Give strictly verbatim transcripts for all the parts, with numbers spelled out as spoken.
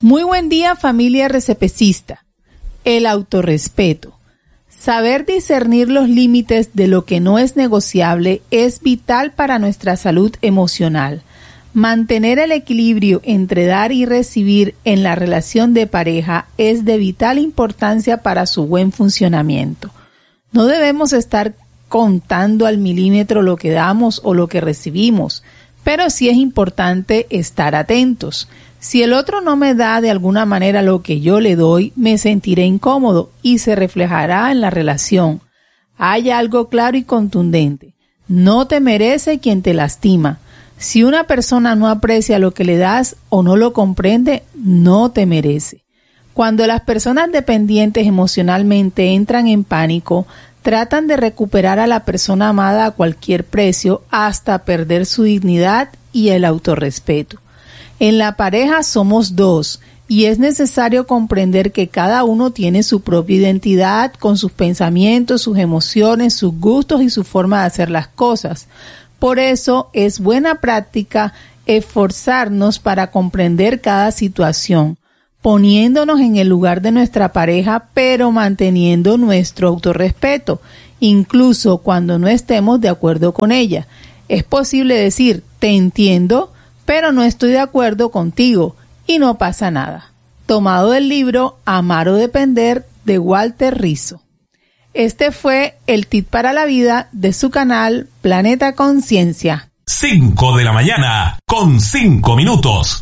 Muy buen día, familia RCPcista. El autorrespeto. Saber discernir los límites de lo que no es negociable es vital para nuestra salud emocional. Mantener el equilibrio entre dar y recibir en la relación de pareja es de vital importancia para su buen funcionamiento. No debemos estar contando al milímetro lo que damos o lo que recibimos, pero sí es importante estar atentos. Si el otro no me da de alguna manera lo que yo le doy, me sentiré incómodo y se reflejará en la relación. Hay algo claro y contundente. No te merece quien te lastima. Si una persona no aprecia lo que le das o no lo comprende, no te merece. Cuando las personas dependientes emocionalmente entran en pánico, tratan de recuperar a la persona amada a cualquier precio hasta perder su dignidad y el autorrespeto. En la pareja somos dos y es necesario comprender que cada uno tiene su propia identidad con sus pensamientos, sus emociones, sus gustos y su forma de hacer las cosas. Por eso es buena práctica esforzarnos para comprender cada situación, poniéndonos en el lugar de nuestra pareja, pero manteniendo nuestro autorrespeto, incluso cuando no estemos de acuerdo con ella. Es posible decir, te entiendo, pero no estoy de acuerdo contigo, y no pasa nada. Tomado del libro Amar o Depender de Walter Rizzo. Este fue el tip para la vida de su canal Planeta Conciencia. cinco de la mañana con cinco minutos.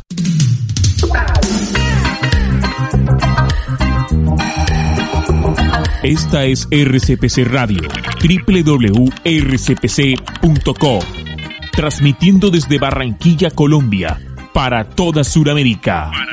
Esta es R C P C Radio, doble u doble u doble u punto r c p c punto com, transmitiendo desde Barranquilla, Colombia, para toda Sudamérica.